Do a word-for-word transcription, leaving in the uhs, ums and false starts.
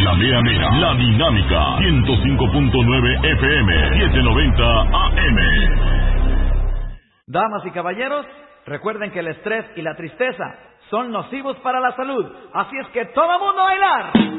La mera mera, la dinámica, ciento cinco punto nueve F M, setecientos noventa A M. Damas y caballeros, recuerden que el estrés y la tristeza son nocivos para la salud, así es que todo mundo a bailar.